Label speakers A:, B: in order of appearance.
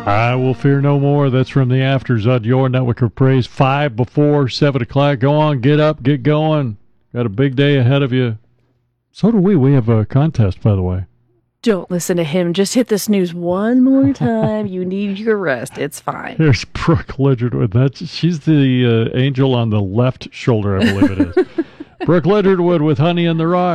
A: I will fear no more. That's from the Afters on your network of praise. 5 before 7 o'clock. Go on, get up, get going. Got a big day ahead of you. So do we. We have a contest, by the way.
B: Don't listen to him. Just hit the snooze one more time. You need your rest. It's fine.
A: Here's Brooke Ledgerwood. She's the angel on the left shoulder, I believe it is. Brooke Ledgerwood with Honey in the Rock.